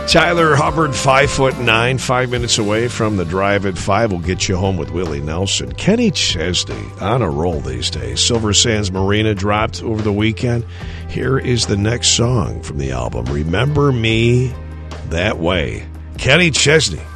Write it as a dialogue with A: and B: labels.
A: Tyler Hubbard, 5'9", 5 minutes away from the Drive at 5. Will get you home with Willie Nelson. Kenny Chesney on a roll these days. Silver Sands Marina dropped over the weekend. Here is the next song from the album, Remember Me That Way. Kenny Chesney.